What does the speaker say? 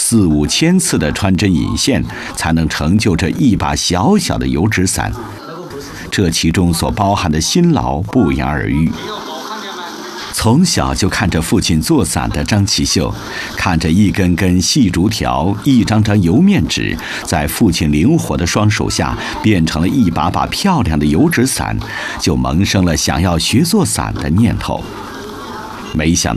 4、5千次的穿针引线，才能成就这一把小小的油纸伞。这其中所包含的辛劳不言而喻。从小就看着父亲做伞的张其秀，看着一根根细竹条、一张张油面纸，在父亲灵活的双手下变成了一把把漂亮的油纸伞，就萌生了想要学做伞的念头。没想